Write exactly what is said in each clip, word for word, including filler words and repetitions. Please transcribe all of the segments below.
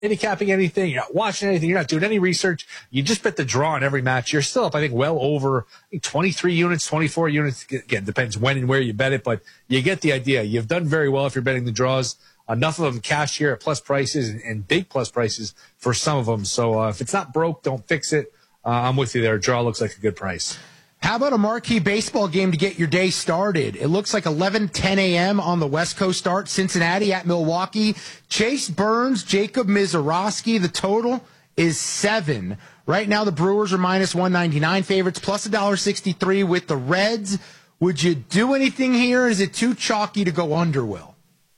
handicapping anything, you're not watching anything, you're not doing any research. You just bet the draw on every match. You're still up, I think, well over I think twenty-three units, twenty-four units. Again, depends when and where you bet it, but you get the idea. You've done very well if you're betting the draws. Enough of them cash here at plus prices and, and big plus prices for some of them. So uh, if it's not broke, don't fix it. Uh, I'm with you there. Draw looks like a good price. How about a marquee baseball game to get your day started? It looks like eleven ten a.m. on the West Coast start. Cincinnati at Milwaukee. Chase Burns, Jacob Misiorowski. The total is seven. Right now, the Brewers are minus one ninety-nine favorites, plus one dollar sixty-three with the Reds. Would you do anything here? Is it too chalky to go under, Will?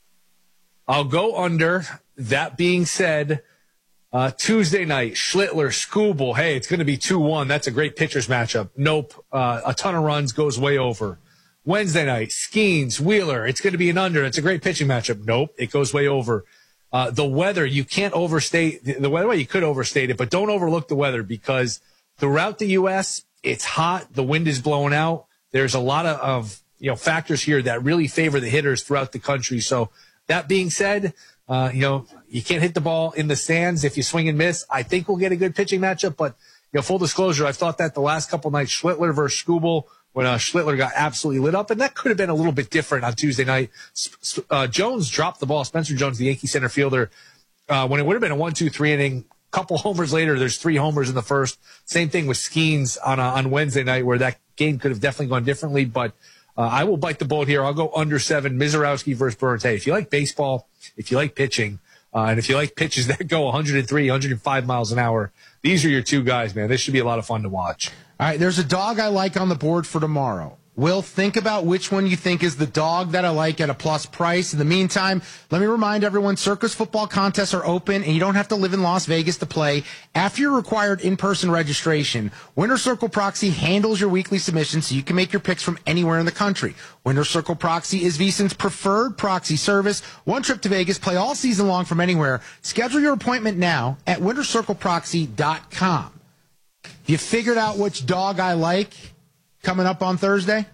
I'll go under. That being said, Uh, Tuesday night, Schlittler, Skubal. Hey, it's going to be two one. That's a great pitchers matchup. Nope. Uh, a ton of runs goes way over. Wednesday night, Skeens, Wheeler. It's going to be an under. It's a great pitching matchup. Nope. It goes way over. Uh, the weather, you can't overstate the weather. Well, you could overstate it, but don't overlook the weather because throughout the U S, it's hot. The wind is blowing out. There's a lot of, of you know, factors here that really favor the hitters throughout the country. So that being said, Uh, you know, you can't hit the ball in the stands if you swing and miss. I think we'll get a good pitching matchup, but, you know, full disclosure, I've thought that the last couple nights, Schlittler versus Skubal, when uh, Schlittler got absolutely lit up, and that could have been a little bit different on Tuesday night. Uh, Jones dropped the ball. Spencer Jones, the Yankee center fielder, uh, when it would have been a one two three inning. Couple homers later, there's three homers in the first. Same thing with Skeens on uh, on Wednesday night, where that game could have definitely gone differently, but Uh, I will bite the bullet here. I'll go under seven. Misiorowski versus Burns. Hey, if you like baseball, if you like pitching, uh, and if you like pitches that go one oh three, one oh five miles an hour, these are your two guys, man. This should be a lot of fun to watch. All right, there's a dog I like on the board for tomorrow. Will, think about which one you think is the dog that I like at a plus price. In the meantime, let me remind everyone, Circus football contests are open, and you don't have to live in Las Vegas to play. After your required in-person registration, Winner Circle Proxy handles your weekly submissions so you can make your picks from anywhere in the country. Winner Circle Proxy is VSiN's preferred proxy service. One trip to Vegas, play all season long from anywhere. Schedule your appointment now at winner circle proxy dot com. You figured out which dog I like coming up on Thursday?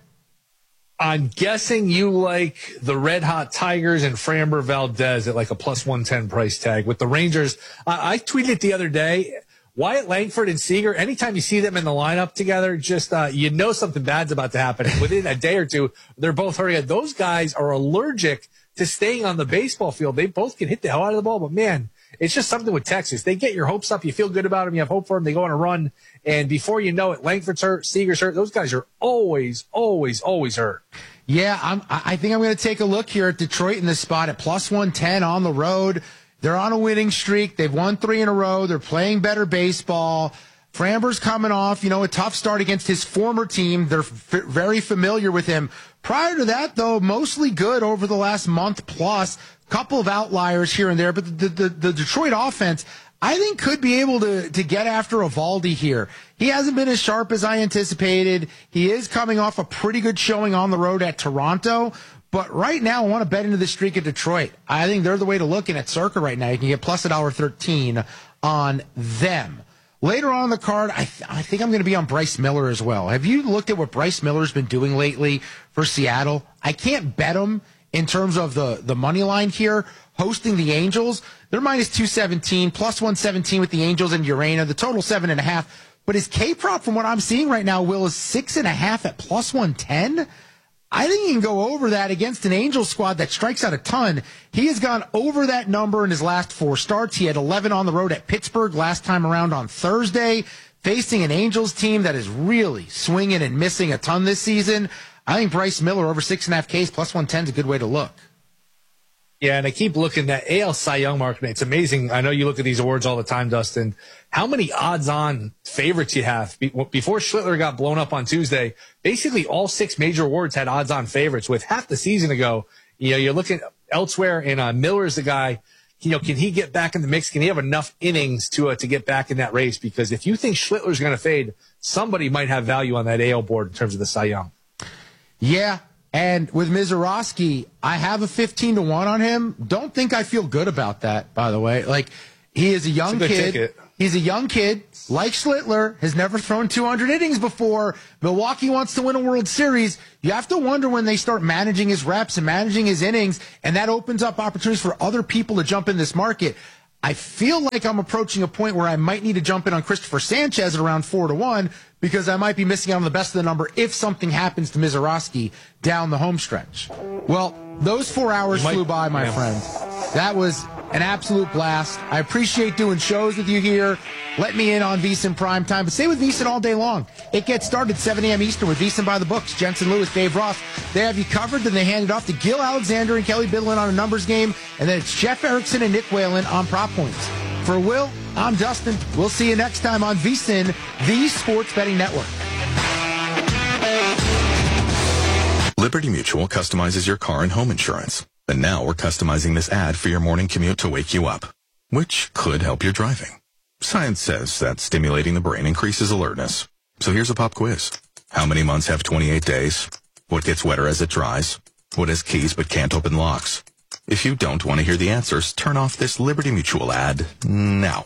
I'm guessing you like the Red Hot Tigers and Framber Valdez at like a plus one ten price tag. With the Rangers, I, I tweeted it the other day. Wyatt Langford and Seager, anytime you see them in the lineup together, just uh, you know something bad's about to happen. Within a day or two, they're both hurting. Those guys are allergic to staying on the baseball field. They both can hit the hell out of the ball, but man, it's just something with Texas. They get your hopes up. You feel good about them. You have hope for them. They go on a run. And before you know it, Langford's hurt, Seager's hurt. Those guys are always, always, always hurt. Yeah, I'm, I think I'm going to take a look here at Detroit in this spot at plus one ten on the road. They're on a winning streak. They've won three in a row. They're playing better baseball. Framber's coming off, you know, a tough start against his former team. They're f- very familiar with him. Prior to that, though, mostly good over the last month plus. Couple of outliers here and there, but the, the, the Detroit offense, I think, could be able to, to get after Eovaldi here. He hasn't been as sharp as I anticipated. He is coming off a pretty good showing on the road at Toronto. But right now, I want to bet into the streak at Detroit. I think they're the way to look in at Circa right now. You can get plus one dollar thirteen on them. Later on in the card, I, th- I think I'm going to be on Bryce Miller as well. Have you looked at what Bryce Miller's been doing lately for Seattle? I can't bet him in terms of the, the money line here. Hosting the Angels, they're minus two seventeen, plus one seventeen with the Angels and Urena. The total seven and a half. But his K-prop, from what I'm seeing right now, Will, is six and a half at plus one ten. I think he can go over that against an Angels squad that strikes out a ton. He has gone over that number in his last four starts. He had eleven on the road at Pittsburgh last time around on Thursday, facing an Angels team that is really swinging and missing a ton this season. I think Bryce Miller over six and a half Ks plus one ten is a good way to look. Yeah, and I keep looking at A L Cy Young market. It's amazing. I know you look at these awards all the time, Dustin. How many odds-on favorites you have? Before Schlittler got blown up on Tuesday, basically all six major awards had odds-on favorites. With half the season ago, you know, you're looking elsewhere, and uh, Miller's the guy. You know, can he get back in the mix? Can he have enough innings to uh, to get back in that race? Because if you think Schlittler's going to fade, somebody might have value on that A L board in terms of the Cy Young. Yeah. And with Misiorowski, I have a fifteen to one on him. Don't think I feel good about that, by the way. Like, he is a young a kid. Ticket. He's a young kid, like Schlittler, has never thrown two hundred innings before. Milwaukee wants to win a World Series. You have to wonder when they start managing his reps and managing his innings, and that opens up opportunities for other people to jump in this market. I feel like I'm approaching a point where I might need to jump in on Christopher Sanchez at around four to one because I might be missing out on the best of the number if something happens to Mizorowski down the home stretch. Well, those four hours might, flew by, my yeah. friend. That was an absolute blast. I appreciate doing shows with you here. Let me in on VSiN Prime Time, but stay with VSiN all day long. It gets started seven a.m. Eastern with VSiN by the books. Jensen Lewis, Dave Ross. They have you covered. Then they hand it off to Gil Alexander and Kelly Bidlin on a numbers game. And then it's Jeff Erickson and Nick Whalen on prop points. For Will, I'm Dustin. We'll see you next time on VSiN, the Sports Betting Network. Liberty Mutual customizes your car and home insurance. And now we're customizing this ad for your morning commute to wake you up, which could help your driving. Science says that stimulating the brain increases alertness. So here's a pop quiz. How many months have twenty-eight days? What gets wetter as it dries? What has keys but can't open locks? If you don't want to hear the answers, turn off this Liberty Mutual ad now.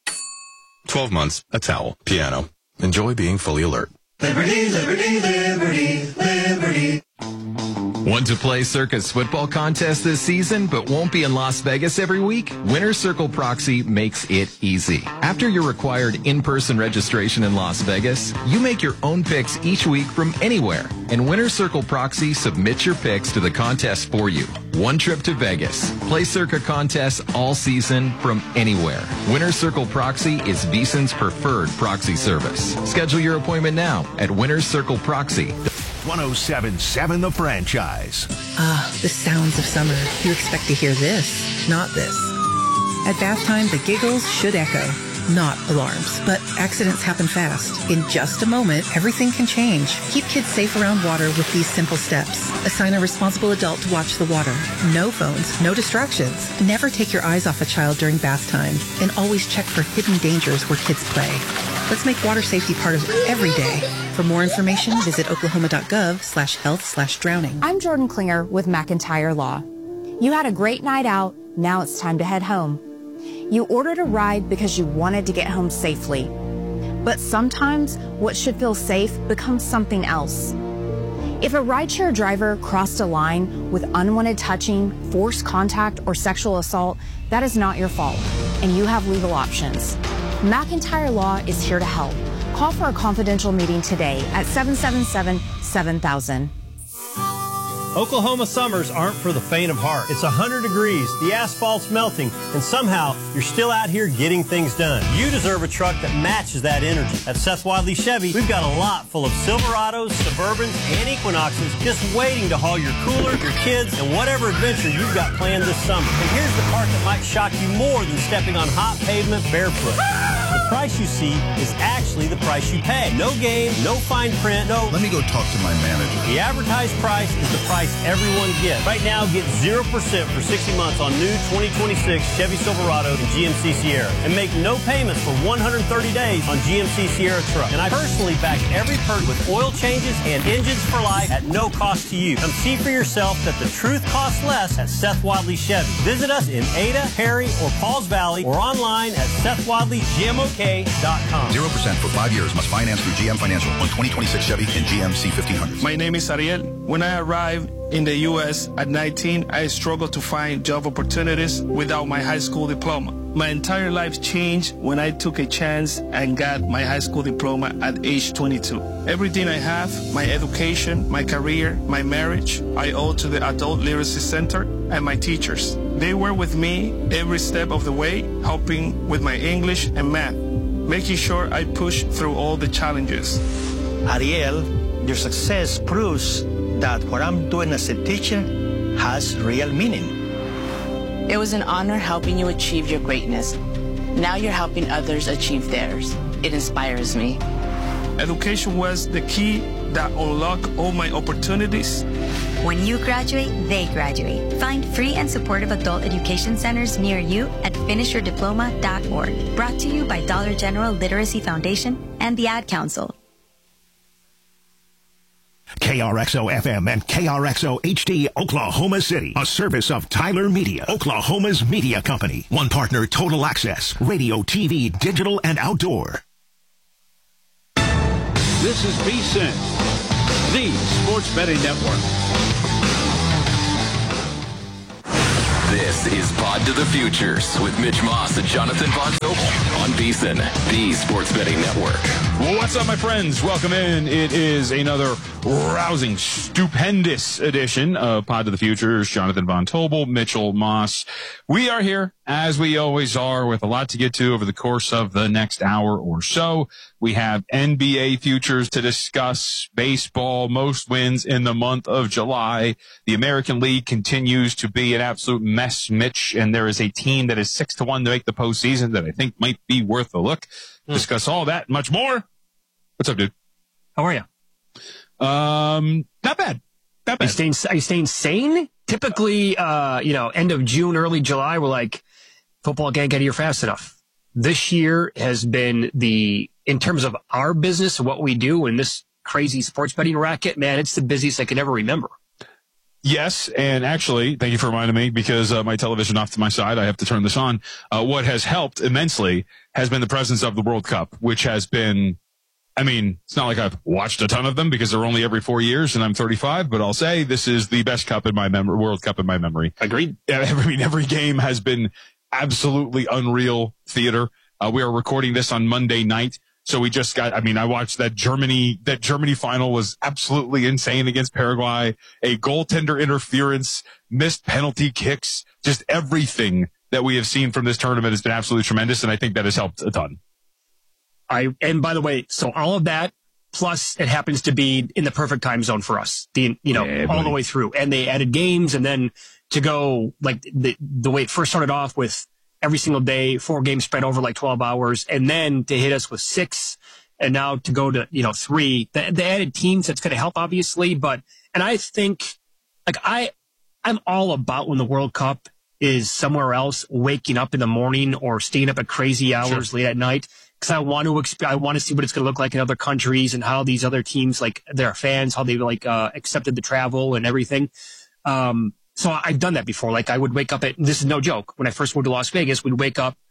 twelve months, a towel, piano. Enjoy being fully alert. Liberty, liberty, liberty, liberty. Want to play Circa's football contest this season but won't be in Las Vegas every week? Winner Circle Proxy makes it easy. After your required in-person registration in Las Vegas, you make your own picks each week from anywhere. And Winner Circle Proxy submits your picks to the contest for you. One trip to Vegas. Play Circa contests all season from anywhere. Winner Circle Proxy is VSiN's preferred proxy service. Schedule your appointment now at Winner Circle Proxy. one oh seven point seven The Franchise. Ah, the sounds of summer. You expect to hear this, not this. At bath time, the giggles should echo. Not alarms, but accidents happen fast. In just a moment, everything can change. Keep kids safe around water with these simple steps. Assign a responsible adult to watch the water. No phones, no distractions. Never take your eyes off a child during bath time. And always check for hidden dangers where kids play. Let's make water safety part of every day. For more information, visit oklahoma.gov slash health slash drowning. I'm Jordan Klinger with McIntyre Law. You had a great night out. Now it's time to head home. You ordered a ride because you wanted to get home safely. But sometimes what should feel safe becomes something else. If a rideshare driver crossed a line with unwanted touching, forced contact, or sexual assault, that is not your fault, and you have legal options. McIntyre Law is here to help. Call for a confidential meeting today at seven seven seven, seven thousand. Oklahoma summers aren't for the faint of heart. It's one hundred degrees, the asphalt's melting, and somehow you're still out here getting things done. You deserve a truck that matches that energy. At Seth Wadley Chevy, we've got a lot full of Silverados, Suburbans, and Equinoxes just waiting to haul your cooler, your kids, and whatever adventure you've got planned this summer. And here's the part that might shock you more than stepping on hot pavement barefoot. The price you see is actually the price you pay. No game, no fine print, no... Let me go talk to my manager. The advertised price is the price everyone gets. Right now, get zero percent for sixty months on new twenty twenty-six Chevy Silverado and G M C Sierra. And make no payments for one hundred thirty days on G M C Sierra truck. And I personally back every perk with oil changes and engines for life at no cost to you. Come see for yourself that the truth costs less at Seth Wadley Chevy. Visit us in Ada, Perry, or Pauls Valley, or online at seth wadley g m o k dot com. zero percent for five years. Must finance through G M Financial on twenty twenty-six Chevy and G M C fifteen hundred. My name is Ariel. When I arrived in the U S at nineteen, I struggled to find job opportunities without my high school diploma. My entire life changed when I took a chance and got my high school diploma at age twenty-two. Everything I have, my education, my career, my marriage, I owe to the Adult Literacy Center and my teachers. They were with me every step of the way, helping with my English and math, making sure I push through all the challenges. Ariel, your success proves that what I'm doing as a teacher has real meaning. It was an honor helping you achieve your greatness. Now you're helping others achieve theirs. It inspires me. Education was the key that unlocked all my opportunities. When you graduate, they graduate. Find free and supportive adult education centers near you at finish your diploma dot org. Brought to you by Dollar General Literacy Foundation and the Ad Council. K R X O F M and K R X O H D Oklahoma City, a service of Tyler Media, Oklahoma's media company. One partner, Total Access, radio, T V, digital, and outdoor. This is VSiN, the Sports Betting Network. This is Pod to the Futures with Mitch Moss and Jonathan Von Tobel on VSiN, the Sports Betting Network. Well, what's up, my friends? Welcome in. It is another rousing, stupendous edition of Pod to the Futures. Jonathan Von Tobel, Mitchell Moss. We are here, as we always are, with a lot to get to over the course of the next hour or so. We have N B A futures to discuss, baseball, most wins in the month of July. The American League continues to be an absolute mess, Mitch, and there is a team that is six to one to make the postseason that I think might be worth a look. Mm. Discuss all that and much more. What's up, dude? How are you? Um, not bad. Not bad. Are you staying, are you staying sane? Typically, uh, you know, end of June, early July, we're like, football can't get here fast enough. This year has been the, in terms of our business, what we do in this crazy sports betting racket, man, it's the busiest I can ever remember. Yes, and actually, thank you for reminding me, because uh, my television off to my side, I have to turn this on. Uh, what has helped immensely has been the presence of the World Cup, which has been, I mean, it's not like I've watched a ton of them because they're only every four years and I'm thirty-five, but I'll say this is the best cup in my memory, World Cup in my memory. Agreed. I mean, every game has been absolutely unreal theater. Uh, we are recording this on Monday night. So we just got, I mean, I watched that Germany, that Germany final was absolutely insane against Paraguay. A goaltender interference, missed penalty kicks, just everything that we have seen from this tournament has been absolutely tremendous. And I think that has helped a ton. I, and by the way, so all of that, plus it happens to be in the perfect time zone for us, the, you know, yeah, all the way through. And they added games, and then to go like the, the way it first started off with every single day, four games spread over like twelve hours, and then to hit us with six, and now to go to, you know, three. The, the added teams, that's going to help, obviously. But, and I think, like, I, I'm all about when the World Cup is somewhere else, waking up in the morning or staying up at crazy hours sure. late at night. Because I want to, exp- I want to see what it's going to look like in other countries and how these other teams, like their fans, how they like uh, accepted the travel and everything. Um, so I've done that before. Like I would wake up at, this is no joke, when I first moved to Las Vegas, we'd wake up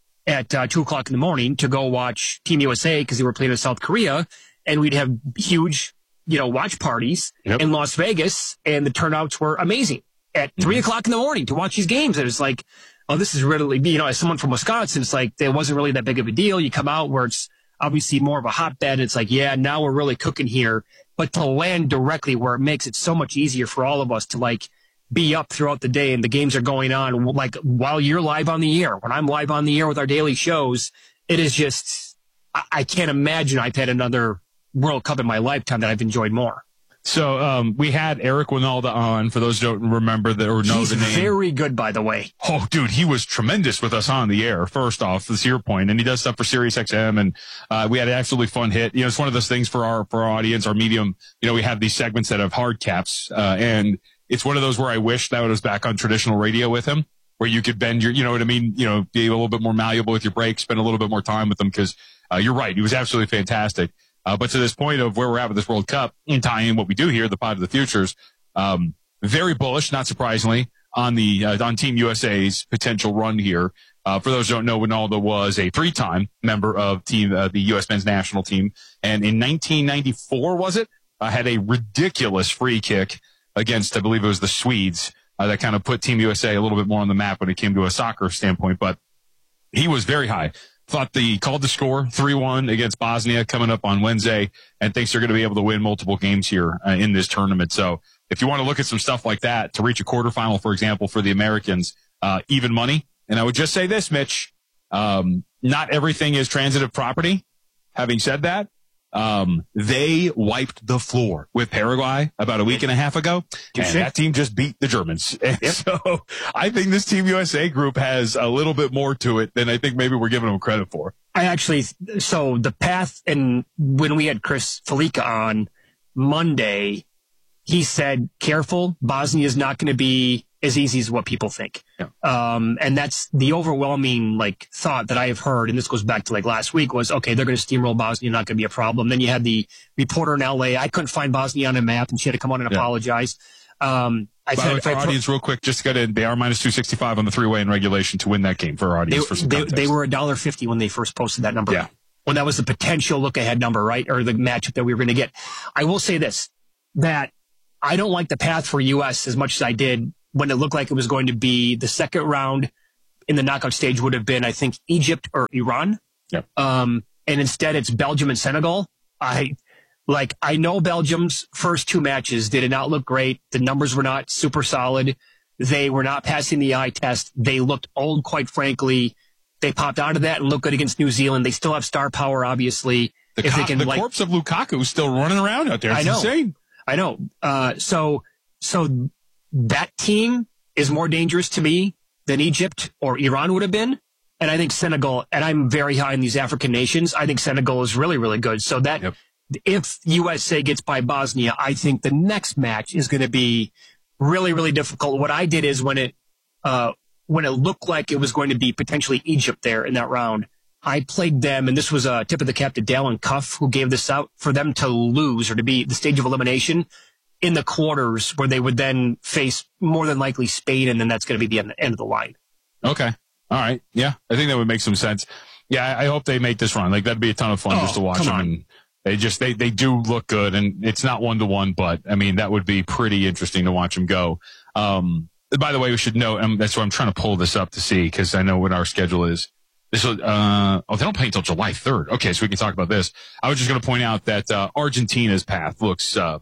at uh, two o'clock in the morning to go watch Team U S A because they were playing in South Korea, and we'd have huge, you know, watch parties yep. in Las Vegas, and the turnouts were amazing at mm-hmm. three o'clock in the morning to watch these games. And it's like, oh, this is really, you know, as someone from Wisconsin, it's like, it wasn't really that big of a deal. You come out where it's obviously more of a hotbed. It's like, yeah, now we're really cooking here. But to land directly where it makes it so much easier for all of us to like be up throughout the day and the games are going on, like while you're live on the air, when I'm live on the air with our daily shows, it is just, I, I can't imagine I've had another World Cup in my lifetime that I've enjoyed more. So um, we had Eric Winalda on, for those who don't remember the, or know He's the name. He's very good, by the way. Oh, dude, he was tremendous with us on the air, first off, this year point, and he does stuff for SiriusXM, and uh, we had an absolutely fun hit. You know, it's one of those things for our for our audience, our medium. You know, we have these segments that have hard caps, uh, and it's one of those where I wish that I was back on traditional radio with him, where you could bend your, you know what I mean, you know, be a little bit more malleable with your breaks, spend a little bit more time with them, because uh, you're right, he was absolutely fantastic. Uh, but to this point of where we're at with this World Cup, and tying in what we do here, the Pod of the Futures, um, very bullish, not surprisingly, on the uh, on Team U S A's potential run here. Uh, for those who don't know, Winalda was a three-time member of team uh, the U S men's national team, and in nineteen ninety-four, was it, uh, had a ridiculous free kick against, I believe it was the Swedes, uh, that kind of put Team U S A a little bit more on the map when it came to a soccer standpoint. But he was very high. Thought the called the score three one against Bosnia coming up on Wednesday, and thinks they're going to be able to win multiple games here uh, in this tournament. So if you want to look at some stuff like that to reach a quarterfinal, for example, for the Americans, uh, even money. And I would just say this, Mitch, um, not everything is transitive property. Having said that, um, they wiped the floor with Paraguay about a week and a half ago, and that team just beat the Germans. And yep. So I think this Team U S A group has a little bit more to it than I think maybe we're giving them credit for. I actually, so the path, and when we had Chris Felica on Monday, he said, careful, Bosnia is not going to be as easy as what people think. Yeah. Um, and that's the overwhelming like thought that I have heard. And this goes back to like last week was, okay, they're going to steamroll Bosnia, not going to be a problem. Then you had the reporter in L A. I couldn't find Bosnia on a map, and she had to come on and yeah. apologize. Um, I By said, for our pro- audience, real quick, just got in. They are minus two sixty-five on the three-way in regulation to win that game for our audience. They, for some they, context. they were one dollar fifty when they first posted that number. Yeah. When that was the potential look-ahead number, right? Or the matchup that we were going to get. I will say this, that I don't like the path for U S as much as I did when it looked like it was going to be the second round in the knockout stage would have been, I think, Egypt or Iran. Yep. Um, and instead it's Belgium and Senegal. I like, I know Belgium's first two matches, they did not look great. The numbers were not super solid. They were not passing the eye test. They looked old, quite frankly. They popped out of that and looked good against New Zealand. They still have star power, obviously. The, if co- they can, the like, corpse of Lukaku is still running around out there. It's I know. insane. I know. Uh, so, so that team is more dangerous to me than Egypt or Iran would have been. And I think Senegal, and I'm very high in these African nations, I think Senegal is really, really good. So that yep. if U S A gets by Bosnia, I think the next match is going to be really, really difficult. What I did is when it, uh, when it looked like it was going to be potentially Egypt there in that round, I played them, and this was a tip of the cap to Dallin Cuff, who gave this out, for them to lose or to be the stage of elimination in the quarters, where they would then face more than likely Spain, and then that's going to be the end, end of the line. Okay. All right. Yeah, I think that would make some sense. Yeah, I, I hope they make this run. Like, that'd be a ton of fun oh, just to watch them. And they just, they, they do look good, and it's not one to one, but I mean, that would be pretty interesting to watch them go. Um, by the way, we should note, um, that's why I'm trying to pull this up to see, because I know what our schedule is. This will, uh, oh, they don't play until July third. Okay, so we can talk about this. I was just going to point out that, uh, Argentina's path looks, uh,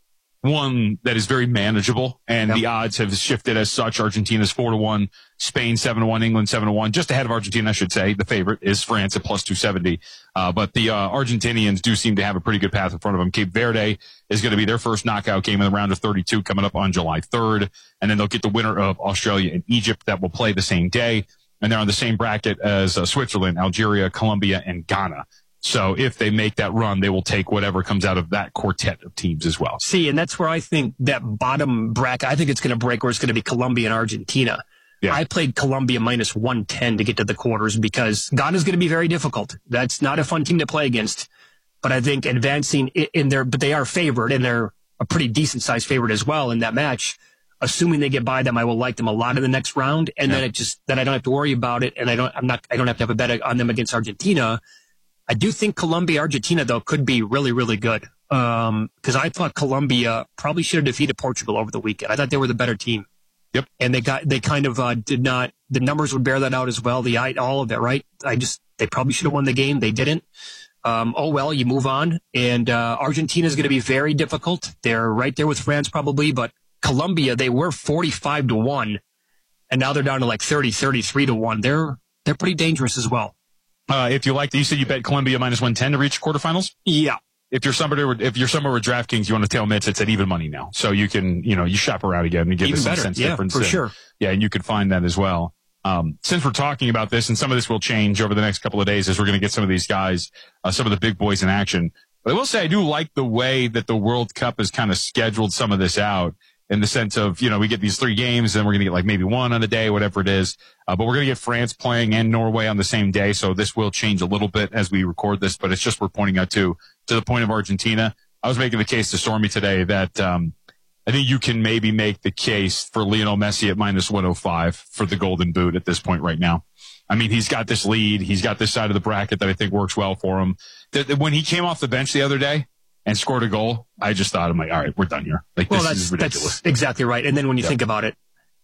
one that is very manageable, and yep. the odds have shifted as such. Argentina's four to one, Spain seven to one, England seven to one, just ahead of Argentina, I should say. The favorite is France at plus two seventy. Uh, but the, uh, Argentinians do seem to have a pretty good path in front of them. Cape Verde is going to be their first knockout game in the round of thirty-two coming up on July third. And then they'll get the winner of Australia and Egypt that will play the same day. And they're on the same bracket as uh, Switzerland, Algeria, Colombia, and Ghana. So if they make that run, they will take whatever comes out of that quartet of teams as well. See, and that's where I think that bottom bracket, I think it's going to break where it's going to be Colombia and Argentina. Yeah. I played Colombia minus one ten to get to the quarters because Ghana's going to be very difficult. That's not a fun team to play against. But I think advancing in there, but they are favored, and they're a pretty decent sized favorite as well in that match. Assuming they get by them, I will like them a lot in the next round, and yeah. then it just then I don't have to worry about it, and I don't I'm not I don't have to have a bet on them against Argentina. I do think Colombia Argentina though could be really really good um because I thought Colombia probably should have defeated Portugal over the weekend. I thought they were the better team. Yep, and they got they kind of uh, did not. The numbers would bear that out as well. The all of it, right? I just they probably should have won the game. They didn't. Um, oh well, you move on, and uh, Argentina is going to be very difficult. They're right there with France probably, but Colombia, they were forty-five to one, and now they're down to like thirty, thirty-three to one. They're, they're pretty dangerous as well. Uh, if you like, you said you bet Colombia minus one ten to reach quarterfinals? Yeah. If you're somebody, if you're somewhere with DraftKings, you want to tail mitts, it's at even money now. So you can, you know, you shop around again and give even us some better. sense yeah, difference. for and, sure. Yeah, and you can find that as well. Um, since we're talking about this, and some of this will change over the next couple of days as we're going to get some of these guys, uh, some of the big boys in action. But I will say I do like the way that the World Cup has kind of scheduled some of this out. In the sense of, you know, we get these three games and we're going to get like maybe one on a day, whatever it is. Uh, but we're going to get France playing and Norway on the same day. So this will change a little bit as we record this, but it's just we're pointing out to, to the point of Argentina. I was making the case to Stormy today that, um, I think you can maybe make the case for Lionel Messi at minus one oh five for the Golden Boot at this point right now. I mean, he's got this lead. He's got this side of the bracket that I think works well for him. The, the, when he came off the bench the other day, and scored a goal, I just thought, I'm like, all right, we're done here. Like, well, this that's, is ridiculous. That's exactly right. And then when you yep. think about it,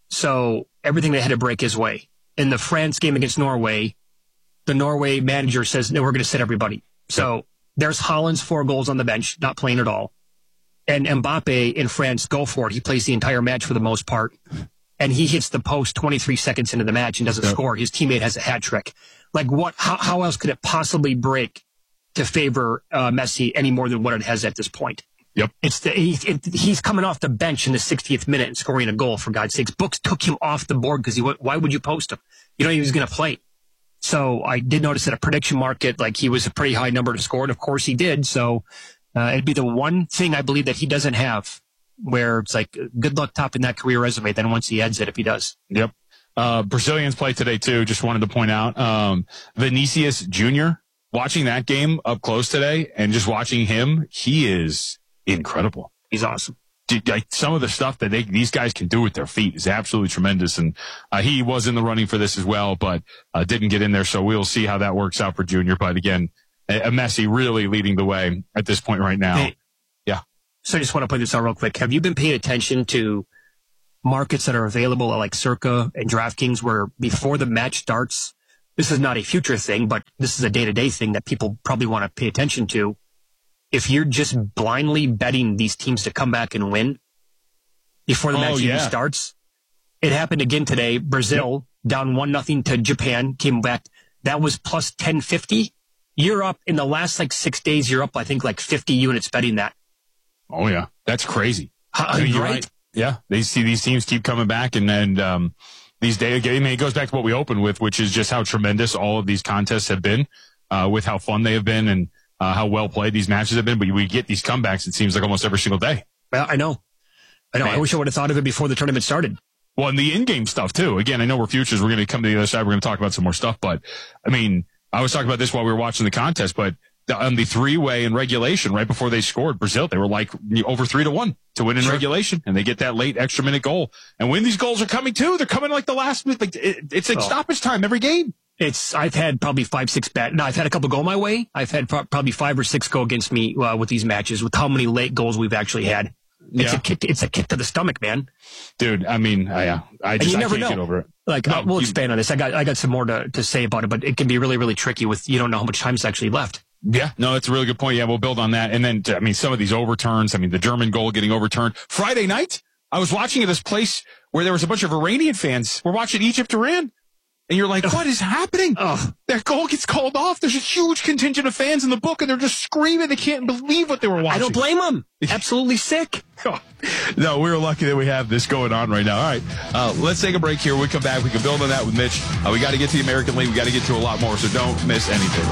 so everything they had to break his way. In the France game against Norway, the Norway manager says, no, we're going to sit everybody. So yep. there's Haaland's four goals on the bench, not playing at all. And Mbappe in France, go for it. He plays the entire match for the most part. And he hits the post twenty-three seconds into the match and doesn't yep. score. His teammate has a hat trick. Like, what? How, how else could it possibly break to favor uh, Messi any more than what it has at this point? Yep. It's the, he, it, he's coming off the bench in the sixtieth minute and scoring a goal, for God's sakes. Books took him off the board because he, why would you post him? You know, he was going to play. So I did notice that a prediction market, like he was a pretty high number to score. And of course he did. So, uh, it'd be the one thing I believe that he doesn't have where it's like, good luck topping that career resume. Then once he ends it, if he does. Yep. Uh, Brazilians play today too. Just wanted to point out, um, Vinicius Junior, watching that game up close today and just watching him, he is incredible. He's awesome. Dude, like, some of the stuff that they, these guys can do with their feet is absolutely tremendous. And uh, he was in the running for this as well, but uh, didn't get in there. So we'll see how that works out for Junior. But again, a, a Messi really leading the way at this point right now. Hey, yeah. So I just want to put this out real quick. Have you been paying attention to markets that are available like Circa and DraftKings where before the match starts, this is not a future thing, but this is a day-to-day thing that people probably want to pay attention to. If you're just blindly betting these teams to come back and win before the match oh, even yeah. starts, it happened again today. Brazil yep. down one nothing to Japan, came back. That was plus ten fifty. You're up in the last like six days. You're up, I think, like fifty units betting that. Oh yeah, that's crazy. Uh, I mean, you're right? right. Yeah, they see these teams keep coming back, and and um, these days, I mean, it goes back to what we opened with, which is just how tremendous all of these contests have been, uh, with how fun they have been and uh, how well played these matches have been. But we get these comebacks, it seems like almost every single day. Well, I know, I know. Man. I wish I would have thought of it before the tournament started. Well, and the in-game stuff too. Again, I know we're futures. We're going to come to the other side. We're going to talk about some more stuff, but I mean, I was talking about this while we were watching the contest, but the, on the three-way in regulation, right before they scored, Brazil, they were like over three to one to win in sure. regulation, and they get that late extra minute goal. And when these goals are coming too, they're coming like the last minute. Like it, it's like oh. stoppage time every game. It's I've had probably five, six bad. No, I've had a couple go my way. I've had pro- probably five or six go against me uh, with these matches. With how many late goals we've actually had. It's yeah. a kick. It's a kick to the stomach, man. Dude, I mean, I, I just you I never can't know. get over it. Like no, uh, we'll you, expand on this. I got I got some more to, to say about it, but it can be really really tricky with you don't know how much time's actually left. Yeah, no, that's a really good point. Yeah, we'll build on that. And then, I mean, some of these overturns. I mean, the German goal getting overturned Friday night. I was watching at this place where there was a bunch of Iranian fans. We're watching Egypt Iran. And you're like, what is happening? Oh. That goal gets called off. There's a huge contingent of fans in the book, and they're just screaming. They can't believe what they were watching. I don't blame them. Absolutely sick. No, we're lucky that we have this going on right now. All right, uh, let's take a break here. When we come back, we can build on that with Mitch. Uh, we got to get to the American League. We got to get to a lot more, so don't miss anything.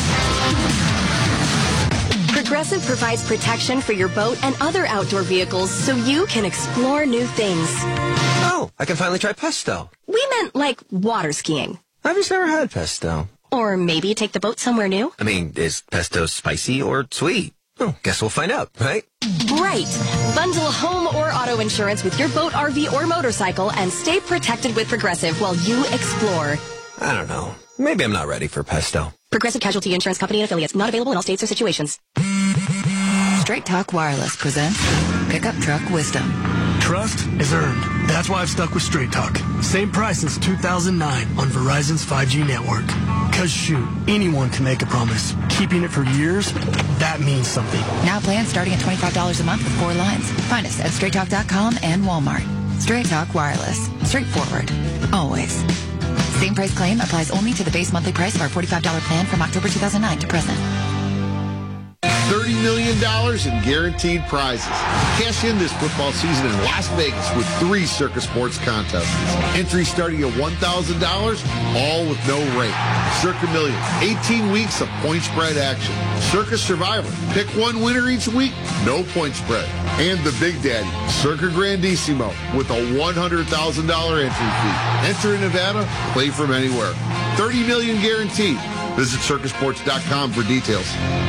Progressive provides protection for your boat and other outdoor vehicles so you can explore new things. Oh, I can finally try pesto. We meant like water skiing. I've just never had pesto. Or maybe take the boat somewhere new. I mean, is pesto spicy or sweet? Oh, guess we'll find out, right? Right. Bundle home or auto insurance with your boat, R V, or motorcycle and stay protected with Progressive while you explore. I don't know. Maybe I'm not ready for pesto. Progressive Casualty Insurance Company and affiliates. Not available in all states or situations. Straight Talk Wireless presents Pickup Truck Wisdom. Trust is earned. That's why I've stuck with Straight Talk. Same price since two thousand nine on Verizon's five G network. Cause shoot, anyone can make a promise. Keeping it for years, that means something. Now plans starting at twenty-five dollars a month with four lines. Find us at straight talk dot com and Walmart. Straight Talk Wireless. Straightforward. Always. Same price claim applies only to the base monthly price of our forty-five dollars plan from October two thousand nine to present. thirty million dollars in guaranteed prizes. Cash in this football season in Las Vegas with three Circa Sports contests. Entry starting at one thousand dollars, all with no rate. Circa Millions, eighteen weeks of point spread action. Circa Survivor, pick one winner each week, no point spread. And the Big Daddy, Circa Grandissimo, with a one hundred thousand dollars entry fee. Enter in Nevada, play from anywhere. thirty million dollars guaranteed. Visit circa sports dot com for details.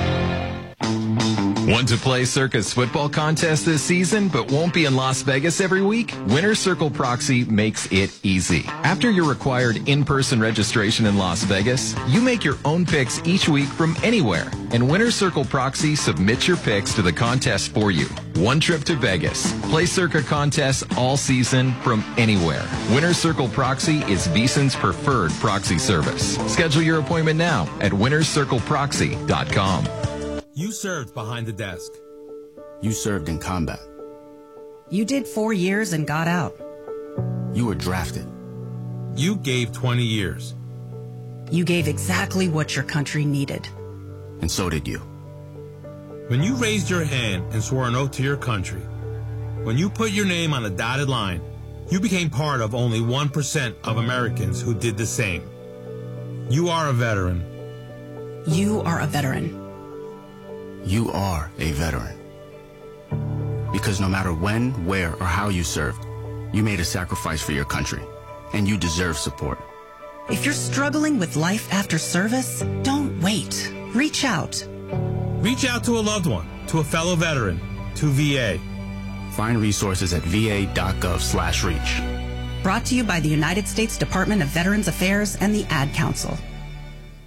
Want to play Circa's football contest this season, but won't be in Las Vegas every week? Winner Circle Proxy makes it easy. After your required in-person registration in Las Vegas, you make your own picks each week from anywhere. And Winner Circle Proxy submits your picks to the contest for you. One trip to Vegas. Play Circa contests all season from anywhere. Winner Circle Proxy is VEASAN's preferred proxy service. Schedule your appointment now at winner circle proxy dot com. You served behind the desk. You served in combat. You did four years and got out. You were drafted. You gave twenty years. You gave exactly what your country needed. And so did you. When you raised your hand and swore an oath to your country, when you put your name on a dotted line, you became part of only one percent of Americans who did the same. You are a veteran. You are a veteran. You are a veteran. Because no matter when, where, or how you served, you made a sacrifice for your country, and you deserve support. If you're struggling with life after service, don't wait. Reach out. Reach out to a loved one, to a fellow veteran, to V A. Find resources at va.gov slash reach. Brought to you by the United States Department of Veterans Affairs and the Ad Council.